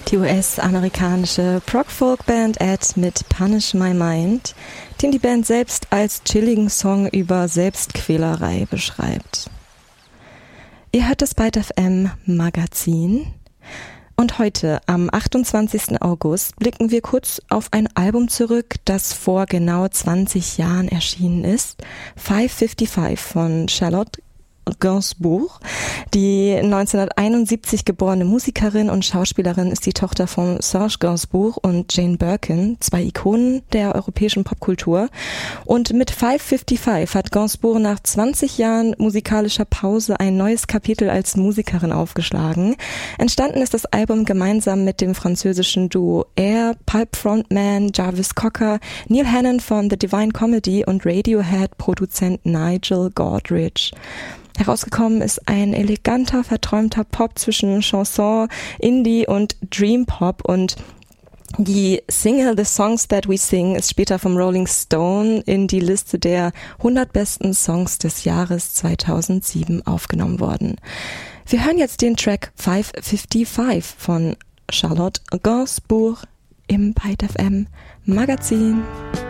Die US-amerikanische Prog-Folk-Band Ed mit Punish My Mind, den die Band selbst als chilligen Song über Selbstquälerei beschreibt. Ihr hört das Byte FM Magazin und heute, am 28. August, blicken wir kurz auf ein Album zurück, das vor genau 20 Jahren erschienen ist, 555 von Charlotte Gainsbourg. Die 1971 geborene Musikerin und Schauspielerin ist die Tochter von Serge Gainsbourg und Jane Birkin, zwei Ikonen der europäischen Popkultur. Und mit 555 hat Gainsbourg nach 20 Jahren musikalischer Pause ein neues Kapitel als Musikerin aufgeschlagen. Entstanden ist das Album gemeinsam mit dem französischen Duo Air, Pulp-Frontman Jarvis Cocker, Neil Hannon von The Divine Comedy und Radiohead-Produzent Nigel Godrich. Herausgekommen ist ein eleganter, verträumter Pop zwischen Chanson, Indie und Dream Pop, und die Single The Songs That We Sing ist später vom Rolling Stone in die Liste der 100 besten Songs des Jahres 2007 aufgenommen worden. Wir hören jetzt den Track 555 von Charlotte Gainsbourg im Byte FM Magazin.